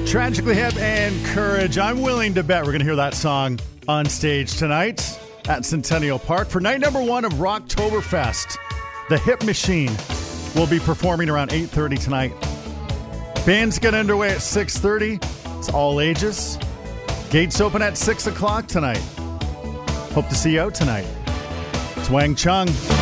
Tragically Hip and Courage. I'm willing to bet we're going to hear that song on stage tonight at Centennial Park for night number 1 of Rocktoberfest. The Hip Machine will be performing around 8:30 tonight. Bands get underway at 6:30. It's all ages. Gates open at 6 o'clock tonight. Hope to see you out tonight. It's Wang Chung.